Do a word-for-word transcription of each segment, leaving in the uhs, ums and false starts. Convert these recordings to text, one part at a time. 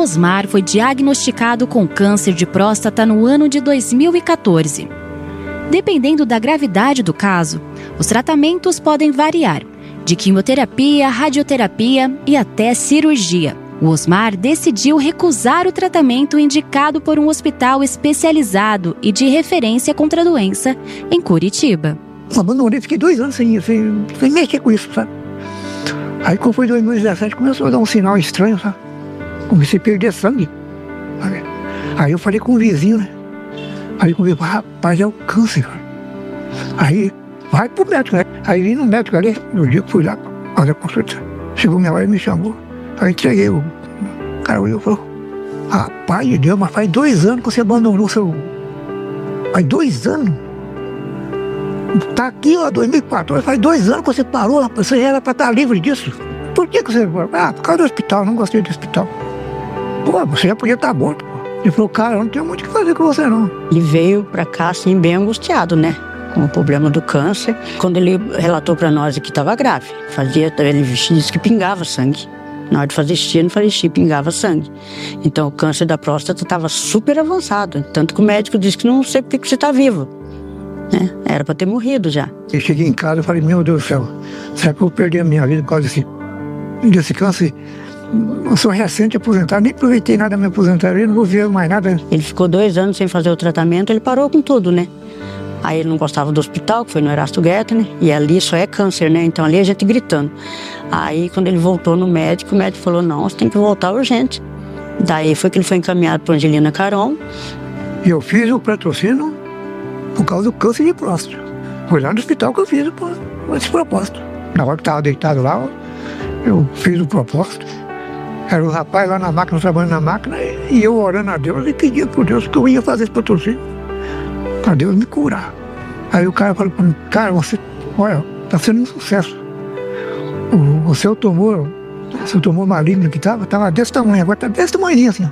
Osmar foi diagnosticado com câncer de próstata no ano de dois mil e quatorze. Dependendo da gravidade do caso, os tratamentos podem variar, de quimioterapia, radioterapia e até cirurgia. O Osmar decidiu recusar o tratamento indicado por um hospital especializado e de referência contra a doença em Curitiba. Abandonei, fiquei dois anos sem, sem, sem mexer com isso, sabe? Aí quando foi dois mil e dezessete, começou a dar um sinal estranho, sabe? Comecei a perder sangue. Sabe? Aí eu falei com o vizinho, né? Aí eu falei, rapaz, é o câncer, cara. Aí, vai pro médico, né? Aí vim no médico ali, no dia que fui lá fazer a consulta. Chegou minha hora e me chamou. Aí entreguei, o cara olhou e falou, rapaz de Deus, mas faz dois anos que você abandonou o seu... Faz dois anos? Tá aqui, ó, dois mil e quatorze, faz dois anos que você parou, rapaz, você já era pra estar livre disso. Por que que você... Ah, por causa do hospital, não gostei do hospital. Pô, você já podia estar morto. Ele falou, cara, eu não tenho muito o que fazer com você, não. Ele veio pra cá, assim, bem angustiado, né? Com o problema do câncer. Quando ele relatou pra nós que estava grave, fazia, ele disse que pingava sangue. Na hora de fazer xixi, não fazia xixi, pingava sangue. Então o câncer da próstata estava super avançado. Tanto que o médico disse que não sei por que você está vivo. Né? Era para ter morrido já. Eu cheguei em casa e falei, meu Deus do céu, será que eu vou perder a minha vida por causa desse, desse câncer? Eu sou recente aposentado, nem aproveitei nada da minha aposentadoria, não vou ver mais nada. Ele ficou dois anos sem fazer o tratamento, ele parou com tudo, né? Aí ele não gostava do hospital, que foi no Erasto Guettner, e ali só é câncer, né? Então ali a gente gritando. Aí quando ele voltou no médico, o médico falou, não, você tem que voltar urgente. Daí foi que ele foi encaminhado para Angelina Caron. E eu fiz o patrocínio por causa do câncer de próstata. Foi lá no hospital que eu fiz o, esse propósito. Na hora que estava deitado lá, eu fiz o propósito. Era o rapaz lá na máquina, trabalhando na máquina, e eu orando a Deus e pedia por Deus que eu ia fazer esse patrocínio para Deus me curar. Aí o cara falou para mim, cara, você, olha, tá sendo um sucesso. O, o seu tumor, o seu tumor maligno que estava, estava desse tamanho, agora está desse tamanhozinho assim.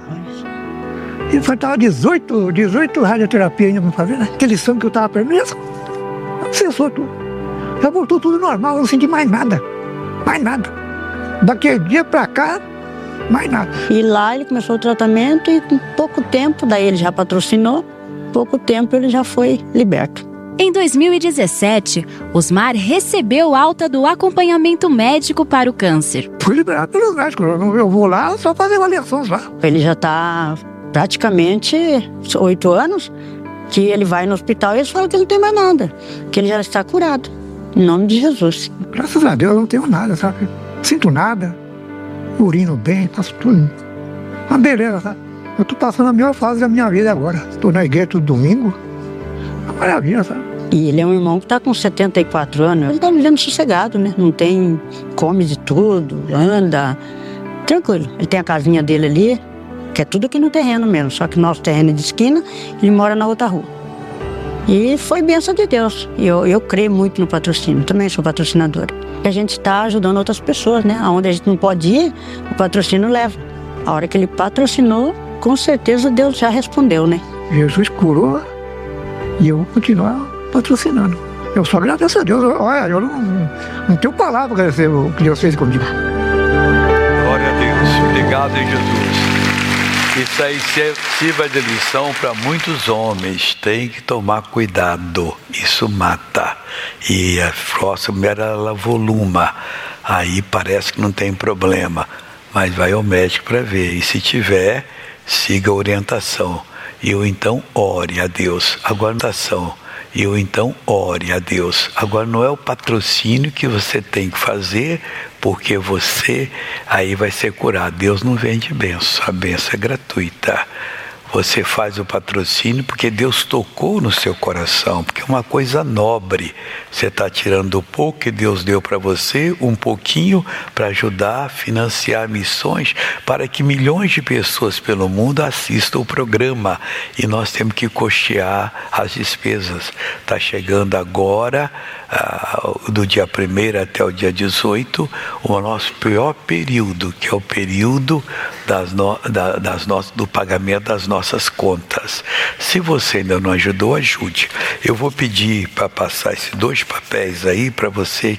E faltava dezoito, dezoito radioterapias ainda para fazer, né? Aquele sangue que eu estava perdendo, cessou tudo. Já voltou tudo normal, eu não senti mais nada. Mais nada. Daquele dia para cá, mais nada. E lá ele começou o tratamento e com pouco tempo, daí ele já patrocinou, pouco tempo ele já foi liberto. Em dois mil e dezessete, Osmar recebeu alta do acompanhamento médico para o câncer. Fui liberado pelo médico, eu vou lá só fazer avaliações lá. Ele já está praticamente oito anos que ele vai no hospital e eles falam que ele não tem mais nada, que ele já está curado, em nome de Jesus. Graças a Deus eu não tenho nada, sabe? Sinto nada, urino bem, faço tudo. Uma beleza, sabe? Eu estou passando a melhor fase da minha vida agora. Estou na igreja todo domingo. Uma maravilha, sabe? E ele é um irmão que está com setenta e quatro anos. Ele está vivendo sossegado, né? Não tem... Come de tudo, anda... Tranquilo. Ele tem a casinha dele ali, que é tudo aqui no terreno mesmo. Só que nosso terreno é de esquina, ele mora na outra rua. E foi bênção de Deus. E eu, eu creio muito no patrocínio. Também sou patrocinadora. E a gente está ajudando outras pessoas, né? Aonde a gente não pode ir, o patrocínio leva. A hora que ele patrocinou, com certeza Deus já respondeu, né? Jesus curou e eu vou continuar patrocinando. Eu só agradeço a Deus. Olha, eu não, não tenho palavra para agradecer o que Deus fez comigo. Glória a Deus. Obrigado, Jesus. Isso aí sirva de lição para muitos homens. Tem que tomar cuidado. Isso mata. E a próxima mulher, ela voluma. Aí parece que não tem problema. Mas vai ao médico para ver. E se tiver, siga a orientação. E eu então ore a Deus. Agora, orientação. E eu então ore a Deus. Agora não é o patrocínio que você tem que fazer, porque você aí vai ser curado. Deus não vende bênção, a bênção é gratuita. Você faz o patrocínio porque Deus tocou no seu coração, porque é uma coisa nobre. Você está tirando o pouco que Deus deu para você, um pouquinho para ajudar a financiar missões, para que milhões de pessoas pelo mundo assistam o programa. E nós temos que custear as despesas. Está chegando agora, ah, do dia primeiro até o dia dezoito, o nosso pior período, que é o período das no, da, das no, do pagamento das nossas nossas contas. Se você ainda não ajudou, ajude. Eu vou pedir para passar esses dois papéis aí para você